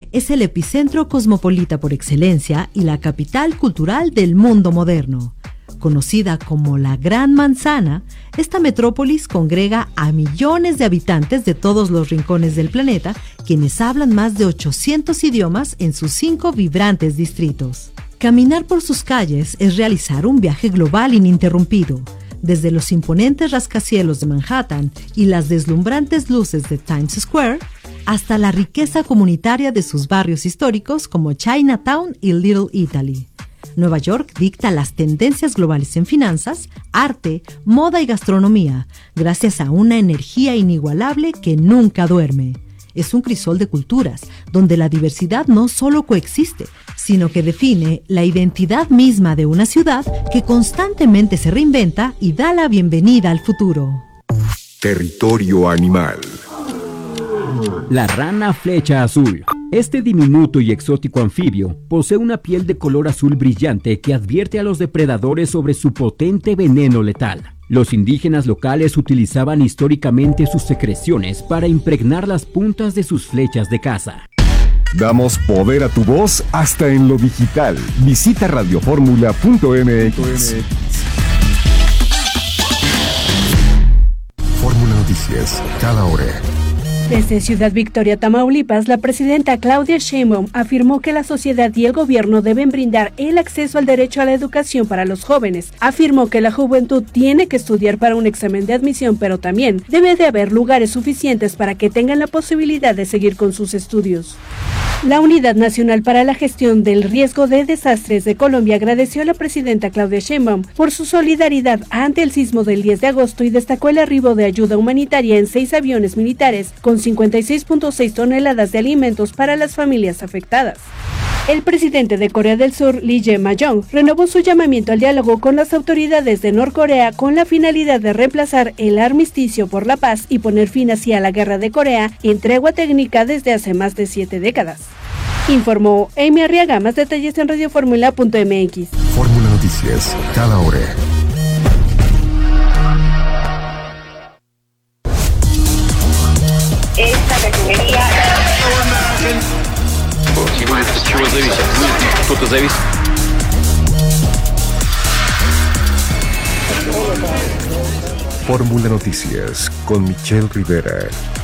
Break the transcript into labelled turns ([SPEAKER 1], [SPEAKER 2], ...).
[SPEAKER 1] es el epicentro cosmopolita por excelencia y la capital cultural del mundo moderno. Conocida como la Gran Manzana, esta metrópolis congrega a millones de habitantes de todos los rincones del planeta, quienes hablan más de 800 idiomas en sus 5 vibrantes distritos. Caminar por sus calles es realizar un viaje global ininterrumpido. Desde los imponentes rascacielos de Manhattan y las deslumbrantes luces de Times Square, hasta la riqueza comunitaria de sus barrios históricos como Chinatown y Little Italy. Nueva York dicta las tendencias globales en finanzas, arte, moda y gastronomía, gracias a una energía inigualable que nunca duerme. Es un crisol de culturas, donde la diversidad no solo coexiste, sino que define la identidad misma de una ciudad que constantemente se reinventa y da la bienvenida al futuro.
[SPEAKER 2] Territorio animal.
[SPEAKER 3] La rana flecha azul. Este diminuto y exótico anfibio posee una piel de color azul brillante que advierte a los depredadores sobre su potente veneno letal. Los indígenas locales utilizaban históricamente sus secreciones para impregnar las puntas de sus flechas de caza.
[SPEAKER 2] Damos poder a tu voz hasta en lo digital. Visita radioformula.mx. Fórmula Noticias, cada hora.
[SPEAKER 4] Desde Ciudad Victoria, Tamaulipas, la presidenta Claudia Sheinbaum afirmó que la sociedad y el gobierno deben brindar el acceso al derecho a la educación para los jóvenes. Afirmó que la juventud tiene que estudiar para un examen de admisión, pero también debe de haber lugares suficientes para que tengan la posibilidad de seguir con sus estudios. La Unidad Nacional para la Gestión del Riesgo de Desastres de Colombia agradeció a la presidenta Claudia Sheinbaum por su solidaridad ante el sismo del 10 de agosto y destacó el arribo de ayuda humanitaria en 6 aviones militares con 56.6 toneladas de alimentos para las familias afectadas. El presidente de Corea del Sur, Lee Jae-myung, renovó su llamamiento al diálogo con las autoridades de Norcorea con la finalidad de reemplazar el armisticio por la paz y poner fin así a la guerra de Corea en tregua técnica desde hace más de 7 décadas. Informó Amy Arriaga. Más detalles en radioformula.mx.
[SPEAKER 2] Fórmula Noticias, cada hora.
[SPEAKER 5] Esta refinería...
[SPEAKER 2] Fórmula Noticias con Michelle Rivera.